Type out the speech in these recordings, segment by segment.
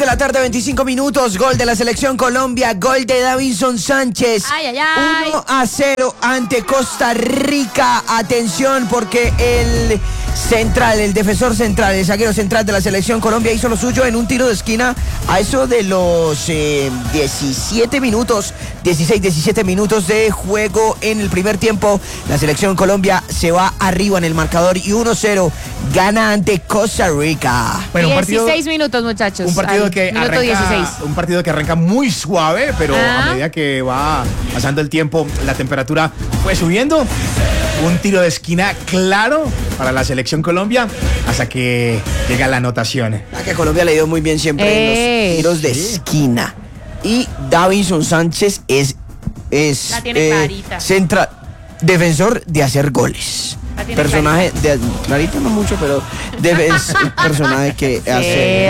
de la tarde, 25 minutos. Gol de la selección Colombia. Gol de Davinson Sánchez. Ay, ay, ay. 1-0 ante Costa Rica. Atención, porque el central, el defensor central, el zaguero central de la selección Colombia hizo lo suyo en un tiro de esquina a eso de los 17 minutos, 16, 17 minutos de juego en el primer tiempo. La selección Colombia se va arriba en el marcador y 1-0 gana ante Costa Rica. Bueno, 16 minutos, muchachos. Un partido que minuto 16. Un partido que arranca muy suave, pero a medida que va pasando el tiempo, la temperatura fue subiendo. Un tiro de esquina claro para la selección Colombia hasta que llega la anotación. A que Colombia le dio muy bien siempre en los tiros de esquina. Y Davinson Sánchez es la tiene clarita. Central, defensor de hacer goles. Personaje de clarito no mucho, pero es un personaje que hace.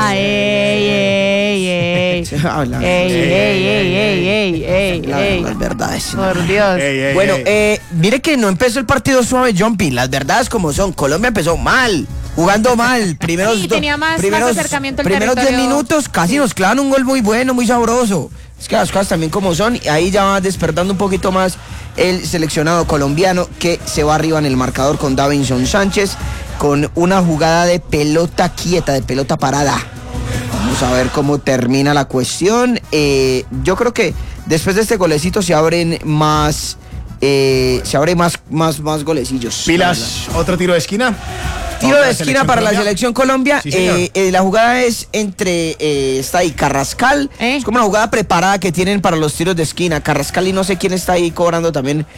Las verdades. Por Dios. Bueno, mire que no empezó el partido suave, Jumpy. Las verdades como son. Colombia empezó mal, jugando mal. Tenía más acercamiento al primeros 10 territorio. minutos casi nos clavan un gol muy bueno, muy sabroso. Es que las cosas también como son, y ahí ya va despertando un poquito más el seleccionado colombiano, que se va arriba en el marcador con Davinson Sánchez, con una jugada de pelota quieta, de pelota parada. Vamos a ver cómo termina la cuestión. Yo creo que después de este golecito se abren más golecillos. Pilas, otro tiro de esquina. Tiro de esquina para la selección Colombia. Sí, la jugada es entre está ahí Carrascal. Es como una jugada preparada que tienen para los tiros de esquina. Carrascal y no sé quién está ahí cobrando también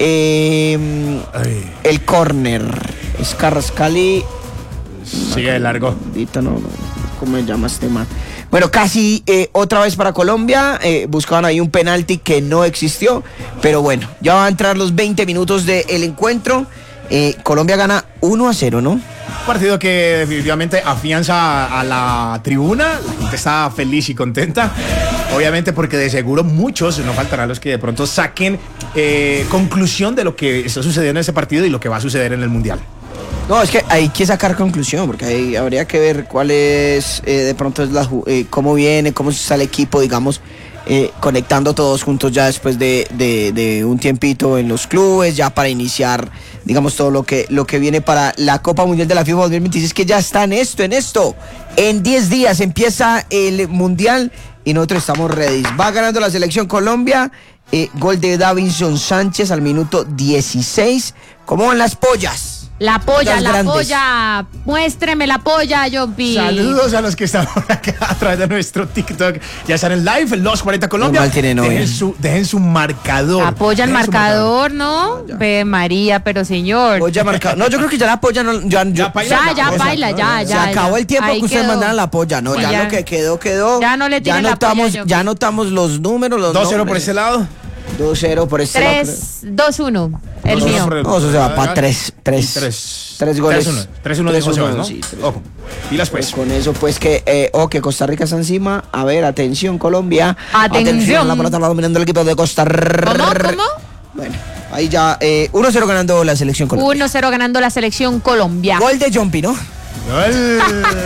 el córner. Es Carrascal y sigue de largo. No, ¿cómo se llama este man? Bueno, casi otra vez para Colombia. Buscaban ahí un penalti que no existió. Pero bueno, ya van a entrar los 20 minutos del encuentro. Colombia gana 1-0, ¿no? Un partido que definitivamente afianza a la tribuna. La gente está feliz y contenta. Obviamente porque de seguro muchos, no faltarán los que de pronto saquen conclusión de lo que está sucediendo en ese partido y lo que va a suceder en el Mundial. No, es que hay que sacar conclusión, porque ahí habría que ver cuál es, de pronto es cómo viene, cómo está el equipo, digamos, conectando todos juntos ya después de un tiempito en los clubes, ya para iniciar, digamos, todo lo que viene para la Copa Mundial de la FIFA 2026, que ya está en esto. En 10 días empieza el Mundial y nosotros estamos ready. Va ganando la selección Colombia, gol de Davinson Sánchez al minuto 16. ¿Cómo van las pollas? La polla, muéstreme la polla, Jumpy. Saludos a los que están por acá a través de nuestro TikTok. Ya están en live, Los 40 Colombia. Dejen su marcador. Apoya el marcador, ¿no? Ve María, pero señor. Apoya marcador. No, yo creo que ya la polla no. Ya baila. Se acabó el tiempo que ustedes mandaran la polla. No, ya lo que quedó. Ya no le tienen la polla. Ya anotamos los números. 2-0 por ese lado. 2-0 por este lado. 3-2-1. El mío. No, eso se va para 3 goles. 3-1 de José, ¿no? Sí, ojo. Pilas pues. Con eso pues que Costa Rica está encima. A ver, atención Colombia. Atención. La pelota va dominando el equipo de Costa Rica. ¿Cómo? Bueno, ahí ya 1-0 ganando la selección Colombia. 1-0 ganando la selección Colombia. Gol de Jumpy, ¿no? Gol.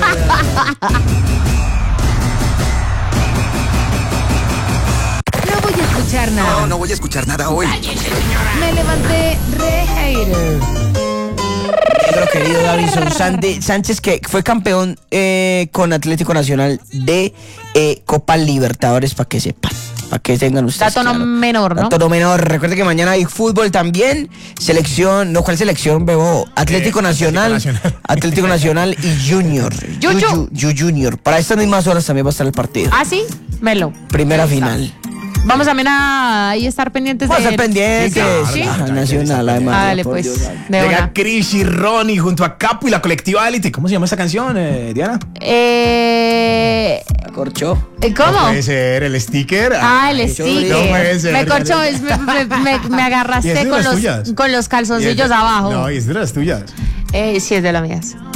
No voy a escuchar nada hoy. Me levanté re hater. Nuestro querido Davinson Sánchez, que fue campeón con Atlético Nacional de Copa Libertadores, para que sepan, para que tengan ustedes. Dato menor, ¿no? Dato menor. Recuerde que mañana hay fútbol también. Selección, ¿cuál selección, Bebo? Atlético Nacional y Junior. Junior. Para estas mismas horas también va a estar el partido. ¿Ah, sí? Melo. Primera final. Vamos también a estar pendientes de... Vamos a estar pendientes. Sí, Nacional, además. Dale, pues. Llega Chris y Ronnie junto a Capo y la colectiva Élite. ¿Cómo se llama esta canción, Diana? Corchó. ¿Cómo? No puede ser, el sticker. El sticker. No puede ser. Me corchó, me agarraste con los calzoncillos abajo. No, y es de las tuyas. Sí, es de las mías.